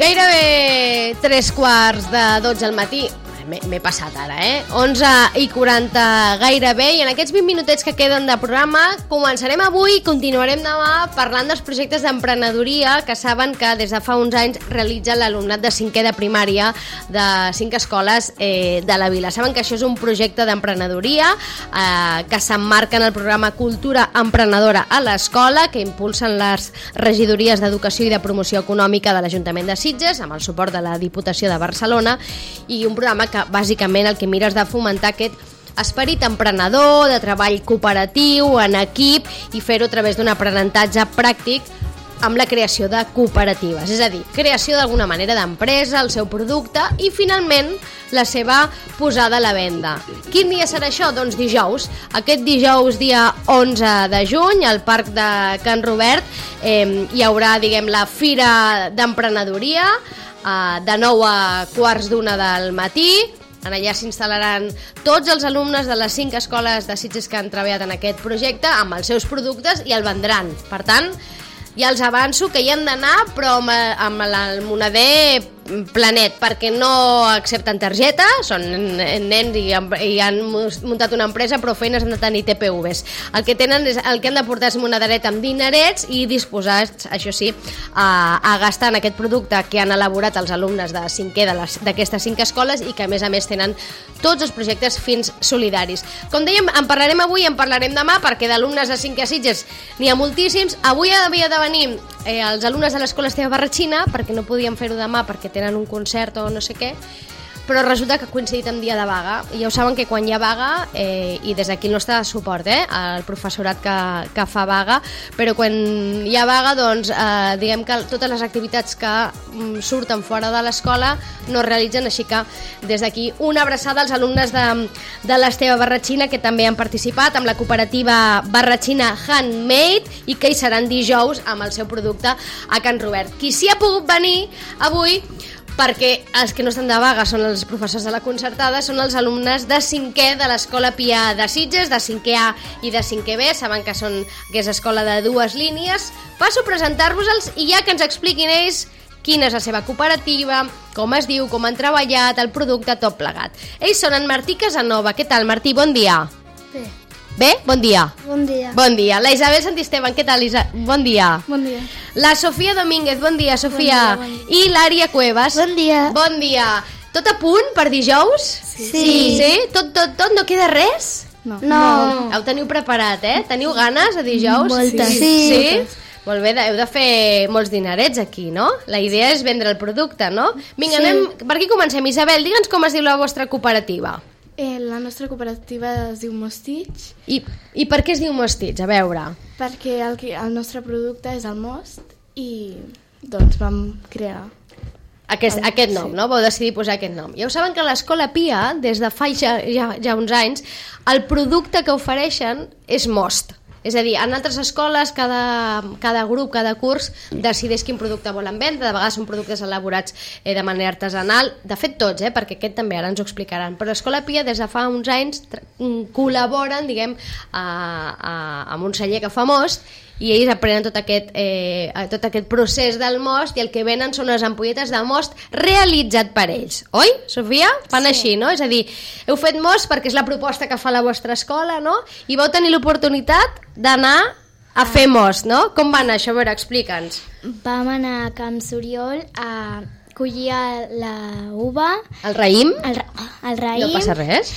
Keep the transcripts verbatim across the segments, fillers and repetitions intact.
Gairebé tres quarts de dotze al matí. M'he passat ara, eh? onze i quaranta gairebé, i en aquests vint minutets que queden de programa començarem avui i continuarem demà parlant dels projectes d'emprenedoria que saben que des de fa uns anys realitza l'alumnat de cinquè de primària de cinc escoles eh, de la vila. Saben que això és un projecte d'emprenedoria eh, que s'emmarca en el programa Cultura Emprenedora a l'Escola, que impulsen les regidories d'Educació i de Promoció Econòmica de l'Ajuntament de Sitges amb el suport de la Diputació de Barcelona, i un programa que bàsicament el que mira és de fomentar aquest esperit emprenedor, de treball cooperatiu, en equip, i fer-ho a través d'un aprenentatge pràctic amb la creació de cooperatives, és a dir, creació d'alguna manera d'empresa, el seu producte i finalment la seva posada a la venda. Quin dia serà això? Doncs dijous. Aquest dijous, dia onze de juny, al Parc de Can Robert, eh, hi haurà, diguem, la Fira d'Emprenedoria, Uh, de nou a quarts d'una del matí. En allà s'instal·laran tots els alumnes de les cinc escoles de Sitges que han treballat en aquest projecte amb els seus productes i el vendran. Per tant, ja els avanço que hi han d'anar, però amb, amb el moneder planet, perquè no accepten targeta, són nens i, i han muntat una empresa, però feines han de tenir T P Vs. El que tenen és, el que han de portar és monederet amb dinerets i disposats, això sí, a, a gastar en aquest producte que han elaborat els alumnes de cinquè d'aquestes cinc escoles i que a més a més tenen tots els projectes fins solidaris. Com dèiem, en parlarem avui, en parlarem demà, perquè d'alumnes de cinquè a Sitges n'hi ha moltíssims. Avui havia de venir eh, els alumnes de l'Escola Esteve Barratxina, perquè no podien fer-ho demà perquè tenen un concert o no sé què, però resulta que ha coincidit amb dia de vaga, i ja ho saben que quan hi ha vaga, eh, i des d'aquí el nostre suport eh, al professorat que, que fa vaga, però quan hi ha vaga, doncs eh, diguem que totes les activitats que mm, surten fora de l'escola no es realitzen, així que des d'aquí una abraçada als alumnes de, de l'Esteve Barratxina, que també han participat amb la cooperativa Barratxina Handmade i que hi seran dijous amb el seu producte a Can Robert. Qui s'hi ha pogut venir avui, perquè els que no estan de vaga són els professors de la concertada, són els alumnes de cinquè de l'Escola Pià de Sitges, de cinquè A i de cinquè B. Saben que són que és escola de dues línies. Passo a presentar-vos-els i ja que ens expliquin ells quina és la seva cooperativa, com es diu, com han treballat, el producte, tot plegat. Ells són en Martí Casanova. Què tal, Martí? Bon dia. Bé. Bé? Bon dia. Bon dia. Bon dia. La Isabel Santisteban, què tal, Isa? Bon dia. Bon dia. La Sofia Domínguez, bon dia, Sofia. Bon dia, bon dia. I l'Ària Cuevas. Bon dia. Bon dia. Tot a punt per dijous? Sí. Sí? sí? Tot, tot, tot? No queda res? No. No. Ho teniu preparat, eh? Teniu ganes de dijous? Moltes. Sí. Sí. sí? Molt bé, heu de fer molts dinerets aquí, no? La idea és vendre el producte, no? Vinga, Sí. anem, per aquí comencem. Isabel, digue'ns com es diu la vostra cooperativa. Eh, la nostra cooperativa es diu Mostitx I, i per què es diu Mostitx? A veure. perquè el, que- el nostre producte és el most i doncs vam crear. Aquest, Ah, aquest nom, sí. no? Vau decidir posar aquest nom. Ja ho saben que a l'Escola Pia, des de fa ja, ja, ja uns anys, el producte que ofereixen és most. És a dir, en altres escoles cada, cada grup, cada curs decideix quin producte volen vendre. De vegades són productes elaborats eh, de manera artesanal, de fet tots, eh, perquè aquest també ara ens ho explicaran, però l'Escola Pia des de fa uns anys tra- mm, col·laboren, diguem, a, a, amb un celler que fa most, i ells aprenen tot aquest, eh, tot aquest procés del most, i el que venen són les ampolletes de most realitzat per ells, oi, Sofia? Fan sí. així, no? És a dir, heu fet most perquè és la proposta que fa la vostra escola, no? I vau tenir l'oportunitat d'anar a fer most, no? Com va anar això? A veure, explica'ns. Vam anar a Camp Soriol a collir la uva, El raïm? el, ra- el raïm, No passa res?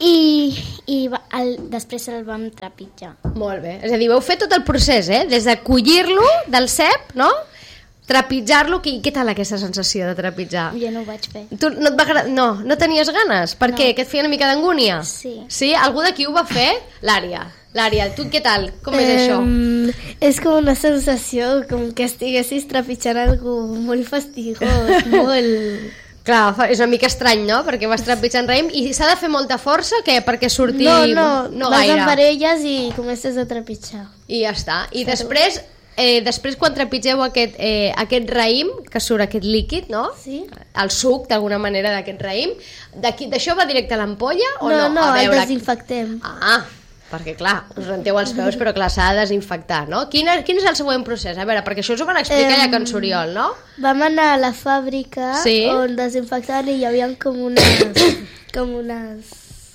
i, i va- el, després el vam trepitjar. Molt bé. És a dir, vau fer tot el procés, eh? Des de collir-lo del cep, no? Trepitjar-lo. Què, què tal aquesta sensació de trepitjar? Jo no ho vaig fer. Tu no, et va agra- no, no tenies ganes? Per No. què? Que et feia una mica d'angúnia? Sí. Sí? Algú d'aquí ho va fer? L'Ària. L'Ària, tu què tal? Com és això? Em, és com una sensació com que estiguessis trepitjant algú molt fastigós, molt... Clar, fa- és una mica estrany, no? Perquè vas trepitjant raïm i s'ha de fer molta força, què? Perquè surti... No, no, no vas gaire. en parelles i comences a trepitjar. I ja està. I després, eh, després quan trepitgeu aquest, eh, aquest raïm, que surt aquest líquid, no? Sí. El suc, d'alguna manera, d'aquest raïm, d'aquí- d'això va directe a l'ampolla o no? No, no, A el veure... desinfectem. Ah, perquè clar, us renteu els peus, però clar, s'ha de desinfectar, no? Quin, quin és el següent procés? A veure, perquè això us ho van explicar ja a Can Soriol, no? Vam anar a la fàbrica Sí. on desinfectaven i hi havia com unes... com unes...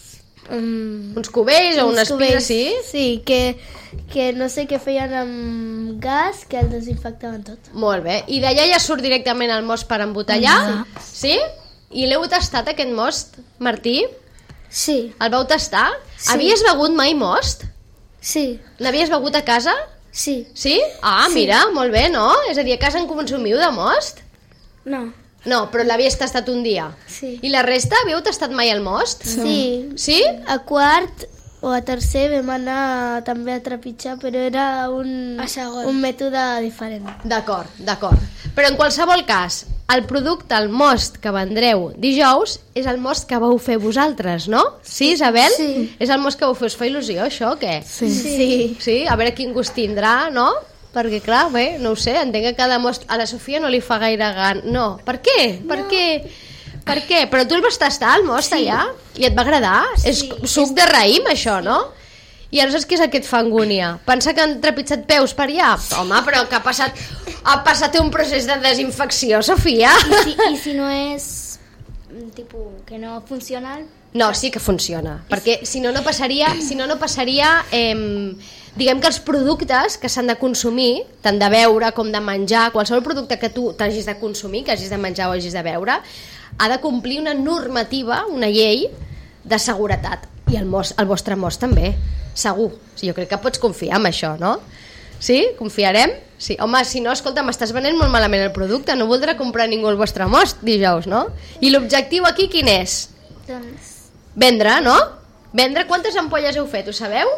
Um, Uns cubells o unes cubells, pires, sí? Sí, que, que no sé què feien amb gas, que el desinfectaven tot. Molt bé. I d'allà ja surt directament el most per embotellar? Sí. Sí? I l'heu tastat, aquest most, Martí? Sí, El vau tastar? Sí. Havies begut mai most? sí, L'havies begut a casa? sí. Sí? Ah, mira, molt bé, no? És a dir, a casa en consumiu de most? No, No, però l'havies tastat un dia. sí. I la resta, havíeu tastat mai el most? Sí. Sí? A quart o a tercer vam anar també a trepitjar, però era un, A segon. un mètode diferent. D'acord, d'acord. Però en qualsevol cas, el producte, el most que vendreu dijous, és el most que vau fer vosaltres, no? Sí, Isabel? Sí. És el most que vau fer. Us fa il·lusió, això, o què? Sí. Sí. Sí? A veure quin gust tindrà, no? Perquè, clar, bé, no ho sé, entenc que cada most... A la Sofia no li fa gaire gan... No. Per què? Per què? Per què? Però tu el vas tastar, el most, sí. allà? I et va agradar? Sí. És suc de raïm, això, no? I aleshores què és el que et fa angúnia? Pensa que han trepitjat peus per allà? Home, però que ha passat, ha passat un procés de desinfecció, Sofia. I si, i si no és, mm, tipus, que no funciona... No, sí que funciona, perquè si no, no passaria, si no, no passaria eh, diguem que els productes que s'han de consumir, tant de beure com de menjar, qualsevol producte que tu t'hagis de consumir, que hagis de menjar o hagis de beure, ha de complir una normativa, una llei de seguretat. I el, most, el vostre most també, segur. Jo crec que pots confiar en això, no? Sí? Confiarem? Sí. Home, si no, escolta, m'estàs venent molt malament el producte, no voldrà comprar ningú el vostre most dijous, no? I l'objectiu aquí quin és? Doncs... Vendre, no? Vendre, quantes ampolles heu fet, ho sabeu?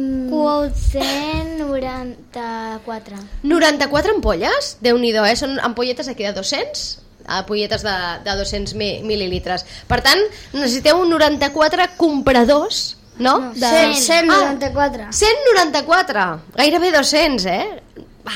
quatre-cents noranta-quatre. noranta-quatre ampolles? Déu-n'hi-do, eh? Són ampolletes aquí de dos-cents? Ampolletes de, de dos-cents mil·lilitres. Per tant, necessiteu noranta-quatre compradors, no? No, cent, cent noranta-quatre. Ah, cent noranta-quatre! Gairebé dos-cents, eh? Va,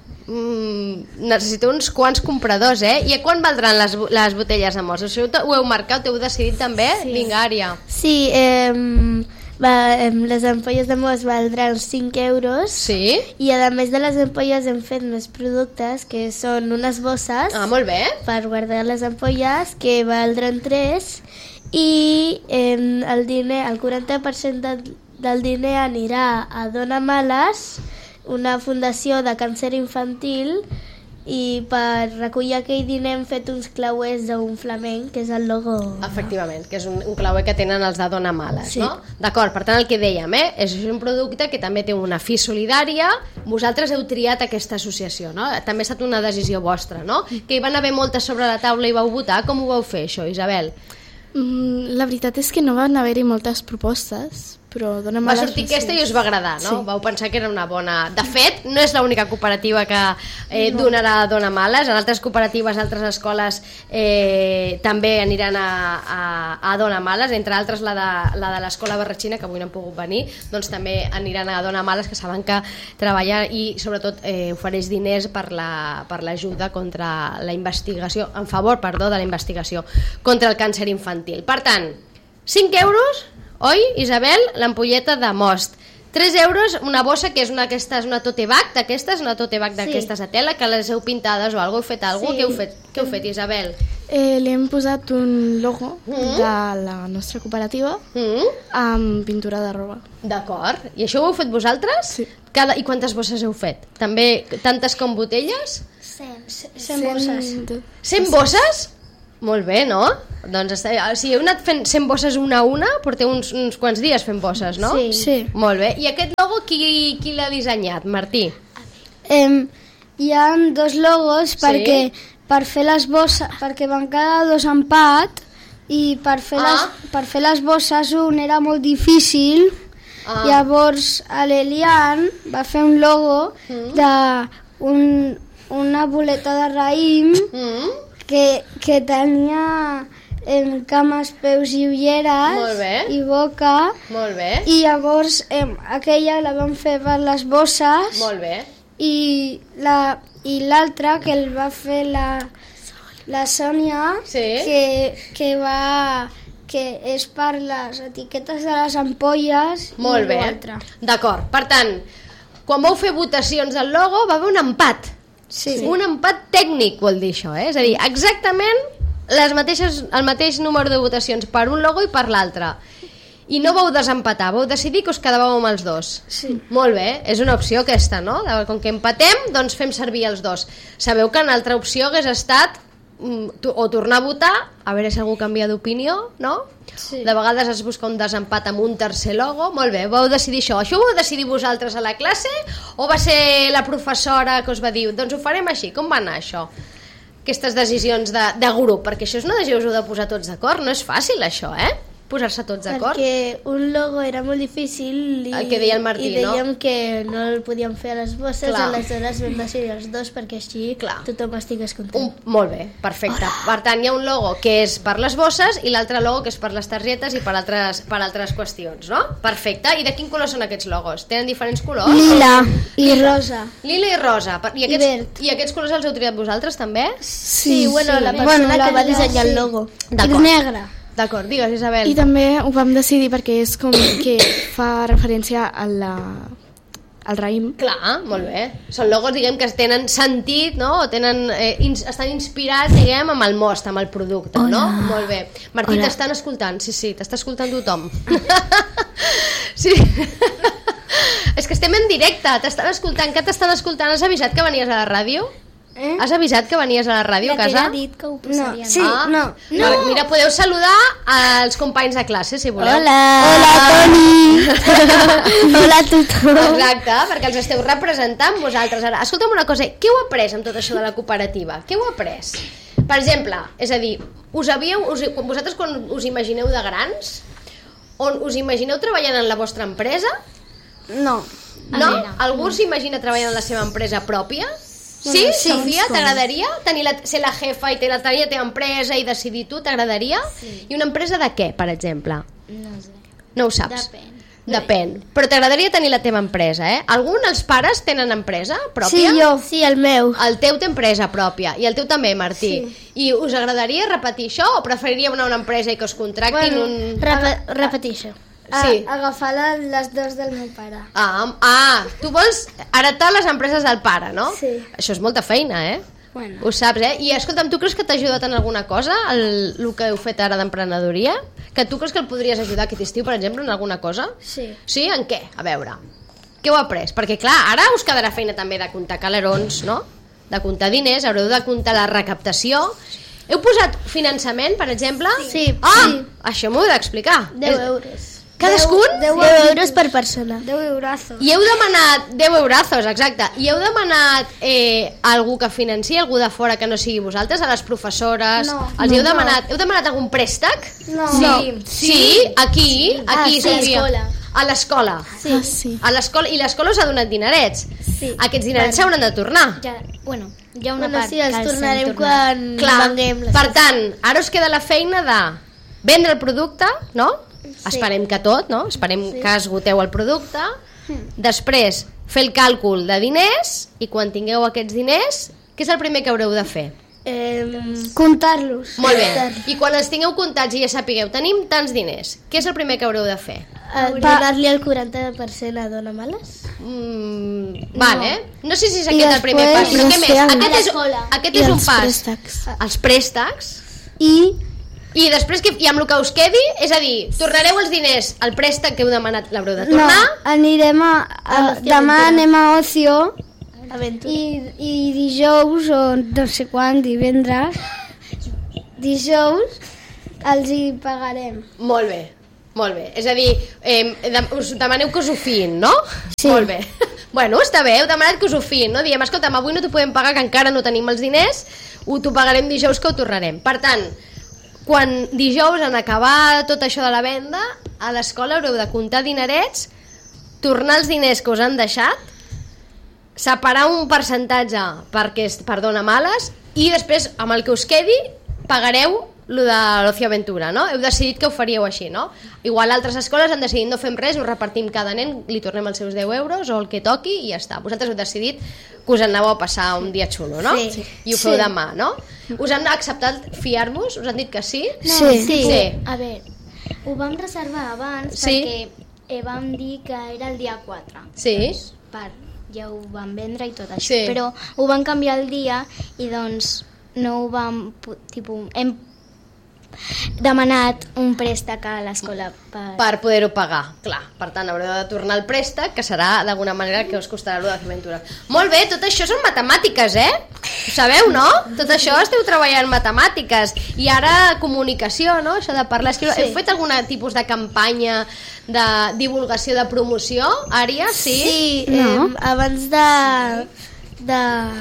mm, necessiteu uns quants compradors, eh? I a quan valdran les, les botelles de most? Això ho heu marcat, ho heu decidit també? Sí. Vinga, Ària. Sí, eh, va, eh, les ampolles de most valdran cinc euros. Sí? I a més de les ampolles hem fet més productes, que són unes bosses Ah, molt bé. per guardar les ampolles, que valdran tres, i eh, el diner, el quaranta per cent del, del diner anirà a Dona Males, una fundació de càncer infantil, i per recollir aquell diner hem fet uns clauers d'un flamenc, que és el logo. Efectivament, que és un, un clauer que tenen els de Dona Males, Sí. no? D'acord, per tant el que dèiem, eh? És un producte que també té una fi solidària. Vosaltres heu triat aquesta associació, no? També ha estat una decisió vostra, no? Que hi van haver moltes sobre la taula i vau votar. Com ho vau fer, això, Isabel? Mm, la veritat és que no van haver-hi moltes propostes, però dona Va males sortir aquesta i us va agradar, no? Sí. Vau pensar que era una bona... De fet, no és l'única cooperativa que eh, donarà Dona Males. En altres cooperatives, altres escoles eh, també aniran a, a, a Dona Males, entre altres la de, la de l'Escola Barratxina, que avui no han pogut venir, doncs també aniran a Dona Males, que saben que treballa i sobretot eh, ofereix diners per la, per l'ajuda contra la investigació, en favor, perdó, de la investigació contra el càncer infantil. Per tant, cinc euros... Oi, Isabel? L'ampolleta de most. tres euros, una bossa que és una, aquesta, és una tote bag d'aquestes, una tote bag d'aquestes de tela, que les heu pintades o alguna heu fet alguna cosa? Sí. Què heu fet, què heu fet, Isabel? Eh, li hem posat un logo Mm. de la nostra cooperativa Mm? amb pintura de roba. D'acord. I això ho heu fet vosaltres? Sí. Cada... I quantes bosses heu fet? També tantes com botelles? cent, cent bosses. cent bosses? Molt bé, no? Doncs està... si heu anat fent cent bosses una a una, porteu uns, uns quants dies fent bosses, no? Sí. Sí. Molt bé. I aquest logo qui, qui l'ha dissenyat, Martí? Em, hi ha dos logos Sí? perquè per fer les bosses, perquè van cada dos empat i per fer, Ah. les, per fer les bosses un era molt difícil. Ah. Llavors l'Elian va fer un logo Mm. de un, una boleta de raïm Mm? que, que tenia em, cames, peus i ulleres Molt bé. i boca, Molt bé. i llavors em, aquella la vam fer per les bosses Molt bé. i la i l'altra que el va fer la la Sònia, Sí. que, que va que que és per les etiquetes de les ampolles. Molt bé, d'acord. Per tant, quan vau fer votacions del logo va haver un empat. Sí. Un empat tècnic vol dir això, eh? És a dir, exactament les mateixes, el mateix número de votacions per un logo i per l'altre. I no vau desempatar, vau decidir que us quedàveu amb els dos. Sí. Molt bé, és una opció aquesta, no? Com que empatem, doncs fem servir els dos. Sabeu que una altra opció hagués estat o tornar a votar, a veure si algú canvia d'opinió, no? Sí. De vegades es busca un desempat amb un tercer logo. Molt bé, vau decidir això. Això ho vau decidir vosaltres a la classe o va ser la professora que us va dir doncs ho farem així? Com va anar això? Aquestes decisions de, de grup, perquè això és una decisió, us heu de posar tots d'acord, no és fàcil això, eh? Posar-se tots d'acord. Perquè un logo era molt difícil i, el que deia el Martí, i dèiem no? que no el podíem fer a les bosses, Clar. aleshores vam decidir els dos perquè així Clar. tothom estigués content. Un, molt bé, perfecte. Per tant, hi ha un logo que és per les bosses i l'altre logo que és per les targetes i per altres, per altres qüestions, no? Perfecte. I de quin color són aquests logos? Tenen diferents colors? Lila i rosa. Lila i rosa. I aquests, verd. I aquests colors els heu triat vosaltres també? Sí, bueno, sí. la persona Bueno, la que va veritat, dissenyar sí. el logo. I D'acord. negre. D'acord, digues, Isabel. I també ho vam decidir perquè és com que fa referència a la, al raïm. Clar, molt bé. Són logos, diguem, que tenen sentit, no? O tenen, eh, ins, estan inspirats, diguem, amb el most, amb el producte, Hola. no? Molt bé. Martí, Hola. t'estan escoltant? Sí, sí, t'està escoltant tothom. Sí. És que estem en directe, t'estan escoltant. Què t'estan escoltant? Has avisat que venies a la ràdio? Eh? Has avisat que venies a la ràdio a La que casa? ha dit que ho No, posarien. sí, Ah, no. no. Mira, podeu saludar als companys de classe, si voleu. Hola! Hola, Toni! Hola, tothom! Exacte, perquè els esteu representant vosaltres ara. Escolta'm una cosa, què heu après amb tot això de la cooperativa? Què heu après? Per exemple, és a dir, us havíeu, us, vosaltres quan us imagineu de grans, on us imagineu treballant en la vostra empresa? No. No? veure. Algú s'imagina treballant en la seva empresa pròpia? Sí? Bueno, sí, Sofia, com? t'agradaria tenir la, ser la jefa i tenir la, tenir la teva empresa i decidir tu? T'agradaria? Sí. I una empresa de què, per exemple? No sé. No ho saps? Depèn. Depèn. Però t'agradaria tenir la teva empresa, eh? Algun dels pares tenen empresa pròpia? Sí, jo. Sí, el meu. El teu té empresa pròpia i el teu també, Martí. Sí. I us agradaria repetir això o preferiríeu anar a una empresa i que us contractin Bueno, un... Repe repetir això. Sí. A, agafar la, les dos del meu pare. Ah, ah, tu vols heretar les empreses del pare, no? Sí. Això és molta feina, eh? Bueno. Ho saps, eh? I escolta'm, tu creus que t'ha ajudat en alguna cosa el, el que heu fet ara d'emprenedoria? Que tu creus que el podries ajudar aquest estiu, per exemple, en alguna cosa? Sí. Sí? En què? A veure. Què heu après? Perquè, clar, ara us quedarà feina també de comptar calerons, no? De comptar diners, haureu de comptar la recaptació. Heu posat finançament, per exemple? Sí. Ah, Sí. això m'ho heu d'explicar. deu És- euros. Cadascun? deu euros per persona. Deu eurazos. I heu demanat deu eurazos, exacte. I heu demanat eh, algú que financi, algú de fora que no sigui vosaltres, a les professores? No. Els heu No. demanat, heu demanat algun préstec? No. Sí, sí, aquí, aquí, Ah, sí, Sofia. a l'escola. A l'escola. Sí. Ah, sí. A l'escola, i l'escola us ha donat dinerets. Sí. Aquests dinerets s'hauran de tornar. Ja, bueno, hi ha una Bueno, part sí, els que els tornarem hem tornat. quan Clar, venguem les per tant, ara us queda la feina de vendre el producte, no? Sí. Esperem que tot, no? Esperem sí. que esgoteu el producte. Després, fer el càlcul de diners i quan tingueu aquests diners, què és el primer que haureu de fer? Eh, Comptar-los. Molt bé. I quan els tingueu comptats i ja sapigueu, tenim tants diners, què és el primer que haureu de fer? donar-li el quaranta per cent a Dona Males? Mm, vale. No sé si és I aquest el primer pas, després però què més? fer el- Aquest és, l'escola. aquest I és un els pas. préstecs. Els préstecs. I I després, que, i amb el que us quedi, és a dir, tornareu els diners al préstec que heu demanat, l'haureu de no, tornar? anirem a... a A demà Aventura. anem a Ocio Aventura. i, i dijous o no sé quan, divendres, dijous els hi pagarem. Molt bé, molt bé. És a dir, eh, de, us demaneu que us ho fiïn, no? Sí. Molt bé. Bueno, està bé, heu demanat que us ho fiïn, no? Diem, escolta'm, avui no t'ho podem pagar, que encara no tenim els diners, ho t'ho pagarem dijous, que ho tornarem. Per tant, quan dijous, en acabar tot això de la venda, a l'escola haureu de comptar dinerets, tornar els diners que us han deixat, separar un percentatge perquè és per Dona Males i després, amb el que us quedi, pagareu lo de l'Ocio Aventura, no? Heu decidit que ho faríeu així, no? Igual altres escoles han decidit no fem res, ho repartim cada nen, li tornem els seus deu euros o el que toqui i ja està. Vosaltres heu decidit que us aneu a passar un dia xulo, no? Sí. I ho feu Sí. demà, no? Us han acceptat fiar-vos? Us han dit que sí? Sí. Sí. Sí. A veure, Ho vam reservar abans Sí. perquè eh, vam dir que era el dia quatre. Sí. Doncs, per, ja ho vam vendre i tot això. Sí. Però ho vam canviar el dia i doncs no ho vam... pu- Tipus, hem demanat un préstec a l'escola per... Per poder-ho pagar, clar. Per tant, haureu de tornar el préstec, que serà d'alguna manera que us costarà allò de fer aventura. Molt bé, tot això són matemàtiques, eh? Ho sabeu, no? Tot això esteu treballant matemàtiques. I ara comunicació, no? Això de parlar, escriure. Sí. Heu fet algun tipus de campanya de divulgació, de promoció, Ària? Sí? Sí, No. eh, abans de, de,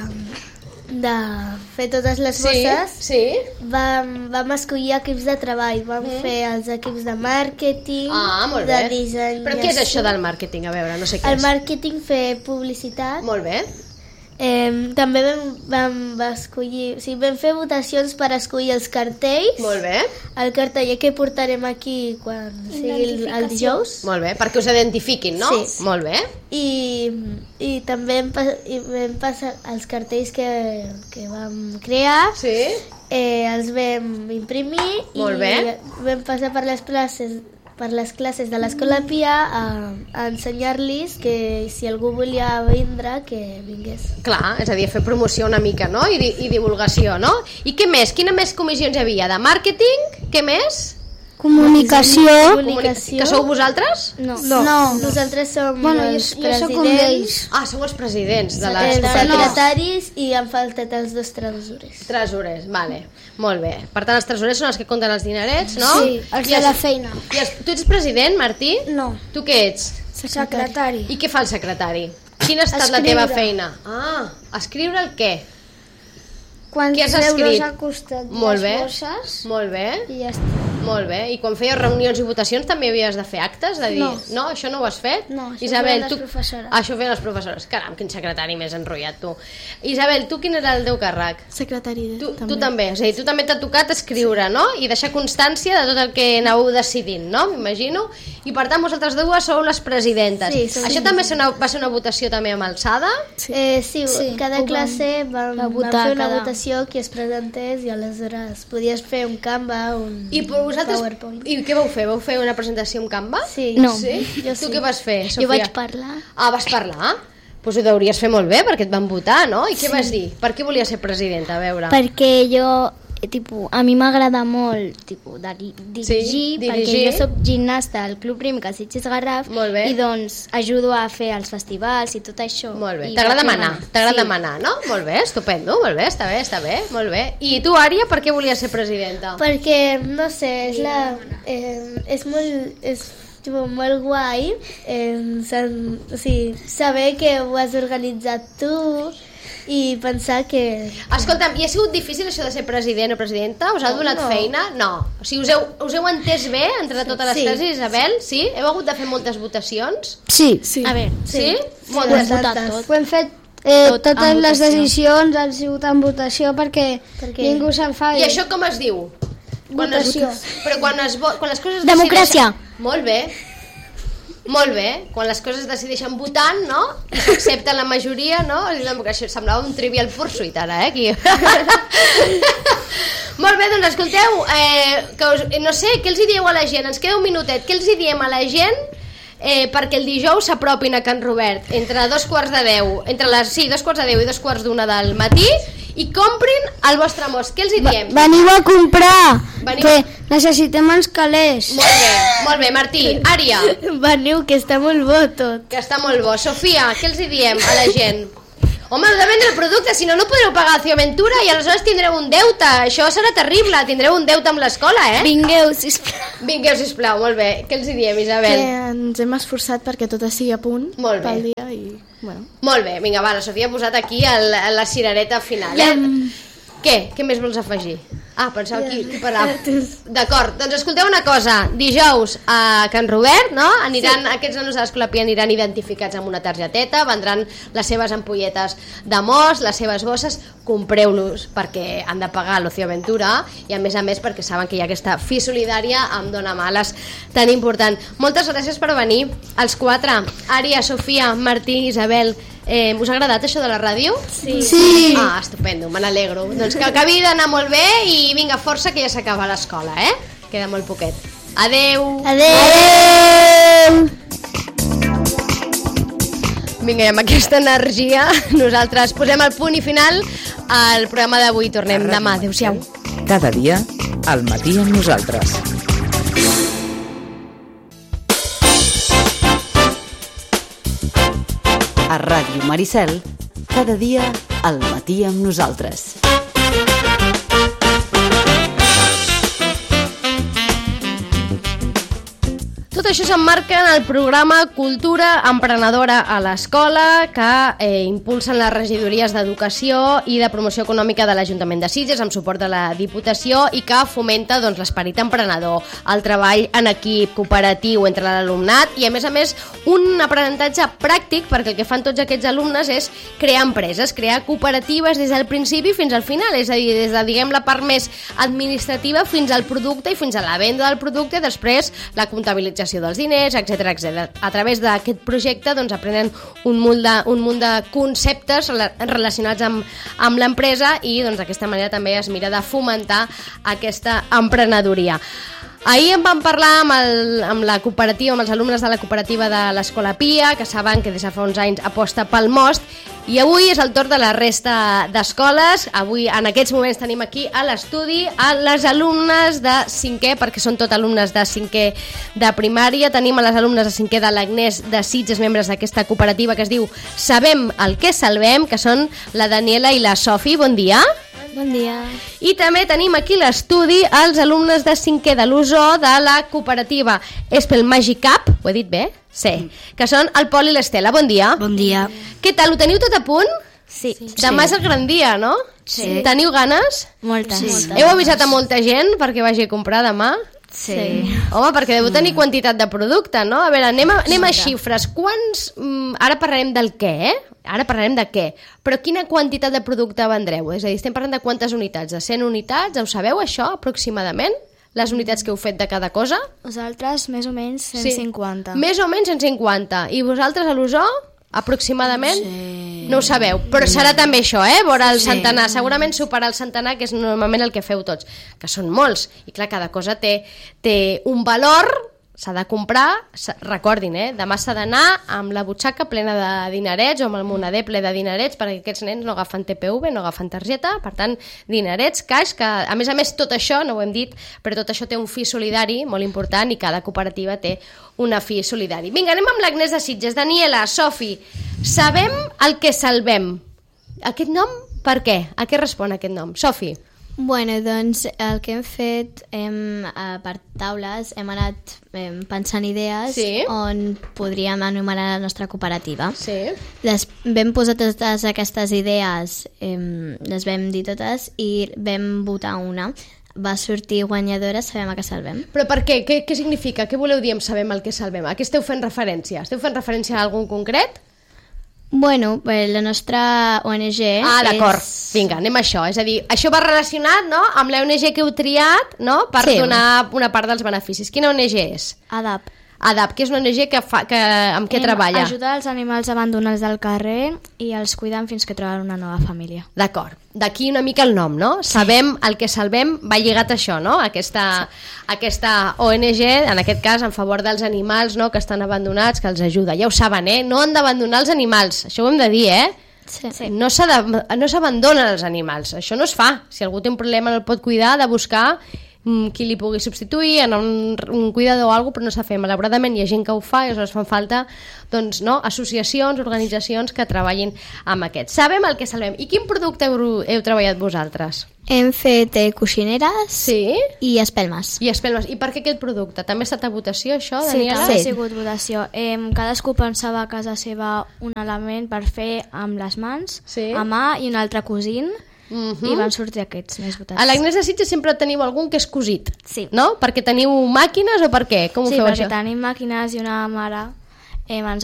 de fer totes les bosses, Sí? vam, vam escollir equips de treball. Vam mm. fer els equips de màrqueting, Ah, molt de bé. disseny... Però què és això del màrqueting? A veure, no sé què El és. màrqueting, fer publicitat. Molt bé. Eh, també vam, vam, vam escollir... O sigui, vam fer votacions per escollir els cartells. Molt bé. El carteller que portarem aquí quan sigui el, el dijous. Molt bé, perquè us identifiquin, no? Sí. Molt bé. I, i també vam, pa- i vam passar els cartells que, que vam crear, Sí? eh, els vam imprimir Molt i bé. vam passar per les classes per les classes de l'Escola Pia a, a ensenyar-los que si algú volia vindre, que vingués. Clar, és a dir, fer promoció una mica, no? I, di- i divulgació, no? I què més? Quina més comissions hi havia? De màrqueting? Què més? Comunicació. Comunicació. Que sou vosaltres? No. No, No. nosaltres som Bueno, jo, els jo sóc un presidents, d'ells. Ah, sou els presidents de els les cooperatives. secretaris i han faltat els dos tresorers. Tresorers, vale. Molt bé. Per tant, els tresorers són els que compten els dinerets, no? Sí, els I de la feina. I els, tu ets president, Martí? No, Tu què ets? secretari. I què fa el secretari? Quina ha estat la Escriure. teva feina? Ah, escriure el què? Quants Què has euros escrit? ha costat Molt bé. les bosses Molt bé. i ja està. Molt bé. I quan feies reunions i votacions també havies de fer actes? De dir, No. no, això no ho has fet? No, això Isabel, feien les tu... professores. Ah, això ho feien les professores. Caram, quin secretari més enrotllat, tu. Isabel, tu quin era el teu càrrec? Secretari, Tu també. tu també, és a dir, tu també t'ha tocat escriure, no? I deixar constància de tot el que anàveu decidint, no? M'imagino. I per tant, vosaltres dues sou les presidentes. Sí, som Això també va ser una, va ser una votació també amb alçada? Sí, eh, sí, Sí, cada ho vam- classe vam, va vam votar fer una cada- votació qui es presentés i aleshores podies fer un Canva, un I per vosaltres... PowerPoint. I què vau fer? Vau fer una presentació amb Canva? Sí. No. Sí? Jo tu sí. què vas fer, Sofia? Jo vaig parlar. Ah, vas parlar? Doncs pues ho deuries fer molt bé, perquè et van votar, no? I què vas dir? Per què volies ser presidenta? A veure. Perquè jo, eh, tipus, a mi m'agrada molt tipus, de, dirigir, Sí, dirigir. perquè jo sóc gimnasta al Club Prim que Sitges Garraf Molt bé. i doncs ajudo a fer els festivals i tot això. Molt bé. I T'agrada vaig manar, anar. t'agrada sí. manar, no? Molt bé, estupendo, molt bé, està bé, està bé, molt bé. I tu, Ària, per què volies ser presidenta? Perquè, no sé, és, la, eh, és molt... És, tipo, molt guai eh, sen, o sigui, saber que ho has organitzat tu i pensar que... Escolta'm, i ha sigut difícil això de ser president o presidenta? Us ha donat No. feina? No. O sigui, us heu, us heu entès bé entre totes les Sí. classes, Isabel? Sí? Heu hagut de fer moltes votacions? Sí, Sí. A veure, Sí? Sí, Moltes. ho hem bastantes. votat tot. ho hem fet eh, Tot totes en les votació. decisions han sigut en votació perquè, Perquè- ningú s'enfadi. I això com es diu? Quan es, Votació. però quan, es, vo- quan les coses es Democràcia. decideixen... Molt bé. Molt bé. Quan les coses es decideixen votant, no? I s'accepten la majoria, no? Es diu democràcia. Semblava un trivial pursuit, ara, eh? Aquí. Molt bé, doncs escolteu, eh, que us, no sé, què els hi dieu a la gent? Ens queda un minutet. Què els hi diem a la gent eh, perquè el dijous s'apropin a Can Robert entre dos quarts de deu, entre les, sí, dos quarts de deu i dos quarts d'una del matí i comprin el vostre most. Què els hi diem? Veniu a comprar, Veniu- que necessitem uns calés. Molt bé, molt bé, Martí. Ària, Veniu, que està molt bo tot. que està molt bo. Sofia, què els hi diem a la gent? Home, heu de vendre el producte, si no, no podreu pagar Ocio Aventura i aleshores tindreu un deute. Això serà terrible, tindreu un deute amb l'escola, eh? Vingueu, sisplau. Vingueu, sisplau, molt bé. Què els hi diem, Isabel? Que ens hem esforçat perquè tot estigui a punt Molt bé. pel dia i, bueno, Molt bé, vinga, va, la Sofia ha posat aquí el, la cirereta final, eh? Què? Què més vols afegir? Ah, pensava aquí, aquí parlar. D'acord, doncs escolteu una cosa. Dijous a Can Robert, no? Aniran, sí. Aquests nanos de l'Escola Pia aniran identificats amb una targeteta, vendran les seves ampolletes de most, les seves bosses, compreu-los perquè han de pagar l'Ocio Aventura i a més a més perquè saben que hi ha aquesta fi solidària amb Dona Males tan important. Moltes gràcies per venir, els quatre. Ària, Sofia, Martí, Isabel. Eh, us ha agradat això de la ràdio? Sí. Sí. Ah, estupendo, me n'alegro. Doncs que acabi d'anar molt bé i vinga, força, que ja s'acaba l'escola, eh? Queda molt poquet. Adeu! Adeu! Vinga, i amb aquesta energia nosaltres posem el punt i final al programa d'avui. Tornem demà. Adéu-siau. Cada dia, al matí amb nosaltres. A Ràdio Maricel, cada dia, al matí amb nosaltres. Tot això s'emmarca en el programa Cultura Emprenedora a l'Escola, que eh, impulsen les regidories d'Educació i de Promoció Econòmica de l'Ajuntament de Sitges amb suport de la Diputació i que fomenta doncs, l'esperit emprenedor, el treball en equip, cooperatiu entre l'alumnat i a més a més un aprenentatge pràctic perquè el que fan tots aquests alumnes és crear empreses, crear cooperatives des del principi fins al final, és a dir, des de diguem la part més administrativa fins al producte i fins a la venda del producte i després la comptabilització dels diners, etcètera, etcètera. A través d'aquest projecte doncs, aprenen un munt de, un munt de conceptes relacionats amb, amb l'empresa i doncs, d'aquesta manera també es mira de fomentar aquesta emprenedoria. Ahir en vam parlar amb, el, amb la cooperativa, amb els alumnes de la cooperativa de l'Escola Pia, que saben que des de fa uns anys aposta pel most, i avui és el torn de la resta d'escoles. Avui, en aquests moments, tenim aquí a l'estudi a les alumnes de cinquè, perquè són tot alumnes de cinquè de primària. Tenim a les alumnes de cinquè de l'Agnès de Sitges, membres d'aquesta cooperativa que es diu Sabem el que salvem, que són la Daniela i la Sofi. Bon dia. Bon dia. I també tenim aquí a l'estudi els alumnes de cinquè de l'U S O de la cooperativa Espel Magic Cup, ho he dit bé? Sí, que són el Pol i l'Estela. Bon dia. Bon dia. Què tal, ho teniu tot a punt? Sí. Demà és el gran dia, no? Sí. Teniu ganes? Moltes. Sí. Moltes. Heu avisat a molta gent perquè vagi a comprar demà? Sí. Home, perquè deu tenir quantitat de producte, no? A veure, anem a, anem a xifres. Quants... Mm, ara parlarem del què, eh? Ara parlarem de què. Però quina quantitat de producte vendreu? És a dir, estem parlant de quantes unitats? De cent unitats? Ho sabeu, això, aproximadament? Les unitats que heu fet de cada cosa? Nosaltres, més o menys, cent cinquanta. Sí. Més o menys cent cinquanta. I vosaltres, a l'U S O, aproximadament? Sí. No ho sabeu. Però serà també això, eh? Vora el centenar. Segurament superar el centenar, que és normalment el que feu tots. Que són molts. I clar, cada cosa té, té un valor... S'ha de comprar, recordin, eh? Demà s'ha d'anar amb la butxaca plena de dinerets o amb el monader ple de dinerets perquè aquests nens no agafen T P V, no agafen targeta, per tant, dinerets, caix, que a més a més tot això, no ho hem dit, però tot això té un fi solidari molt important i cada cooperativa té una fi solidari. Vinga, anem amb l'Agnès de Sitges. Daniela, Sofi, sabem el que salvem. Aquest nom, per què? A què respon aquest nom? Sofi. Bueno, doncs el que hem fet hem, eh, per taules hem anat hem, pensant idees Sí. on podríem anomenar la nostra cooperativa. Sí. Les vam posar totes aquestes idees, em, les vam dir totes i vam votar una. Va sortir guanyadora, sabem a què salvem. Però per què? Què, què significa? Què voleu dir amb sabem el que salvem? A què esteu fent referència? Esteu fent referència a algun concret? Bueno, eh, la nostra O N G Ah, d'acord. és... Vinga, anem a això. És a dir, això va relacionat, no?, amb l'O N G que heu triat, no?, per Sí. donar una part dels beneficis. Quina O N G és? A D A P. A D A P, que és una O N G que fa, que, amb què Em treballa? Ajuda els animals abandonats del carrer i els cuiden fins que troben una nova família. D'acord. D'aquí una mica el nom, no? Sabem el que salvem, va lligat a això, no? Aquesta, aquesta O N G, en aquest cas, en favor dels animals, no?, que estan abandonats, que els ajuda. Ja ho saben, eh? No han d'abandonar els animals. Això ho hem de dir, eh? Sí. Sí. No s'ha de, no s'abandonen els animals. Això no es fa. Si algú té un problema no el pot cuidar, ha de buscar mm, qui li pugui substituir, en un, un cuidador o alguna cosa, però no s'ha fet. Malauradament hi ha gent que ho fa i aleshores fan falta doncs, no, associacions, organitzacions que treballin amb aquests. Sabem el que salvem. I quin producte heu, heu treballat vosaltres? Hem fet eh, coixineres Sí? i espelmes. I espelmes. I per què aquest producte? També ha estat a votació, això, Sí, Daniela? també Sí. ha sigut votació. Eh, cadascú pensava a casa seva un element per fer amb les mans, Sí. a mà i un altre cosint, Mhm. i van sortir aquests més votats. A l'Agnès de Sitges sempre teniu algun que és cosit, Sí. no? Perquè teniu màquines o per què? Com ho Sí, feu perquè això? tenim màquines i una mare eh, ens